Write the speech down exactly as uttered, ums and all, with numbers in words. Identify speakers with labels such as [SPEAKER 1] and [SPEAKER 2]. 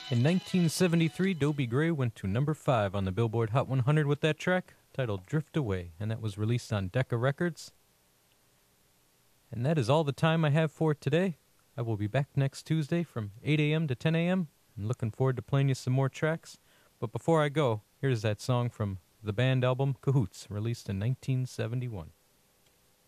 [SPEAKER 1] In nineteen seventy-three, Dobie Gray went to number five on the Billboard Hot one hundred with that track titled Drift Away, and that was released on Decca Records. And that is all the time I have for today. I will be back next Tuesday from eight a.m. to ten a.m. I'm looking forward to playing you some more tracks. But before I go, here's that song from the band album Cahoots, released in nineteen seventy-one.